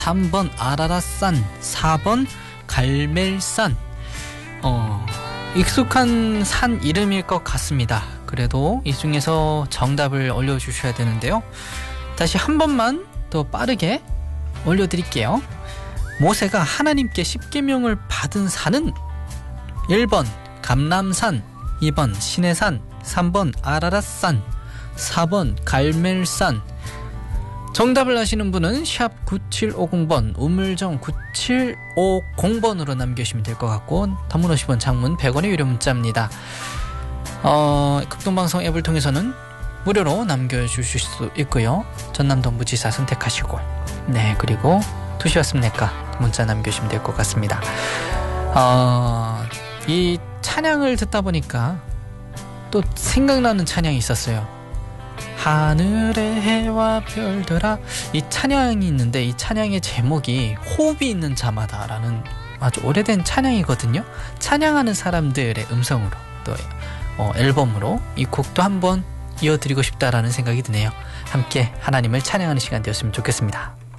3번 아라라산, 4번 갈멜산. 익숙한 산 이름일 것 같습니다. 그래도 이 중에서 정답을 올려주셔야 되는데요. 다시 한 번만 더 빠르게 올려드릴게요. 모세가 하나님께 십계명을 받은 산은 1번 감람산, 2번 시내산, 3번 아라랏산, 4번 갈멜산. 정답을 아시는 분은 샵 9750번, 우물정 9750번으로 남겨주시면 될 것 같고, 단문 50원, 장문 100원의 유료 문자입니다. 극동방송 앱을 통해서는 무료로 남겨주실 수 있고요. 전남동부지사 선택하시고, 네, 그리고 2시 왔습니까? 문자 남겨주시면 될 것 같습니다. 이 찬양을 듣다 보니까 또 생각나는 찬양이 있었어요. 하늘의 해와 별들아. 이 찬양이 있는데 이 찬양의 제목이 호흡이 있는 자마다라는 아주 오래된 찬양이거든요. 찬양하는 사람들의 음성으로 또 앨범으로 이 곡도 한번 이어드리고 싶다라는 생각이 드네요. 함께 하나님을 찬양하는 시간 되었으면 좋겠습니다.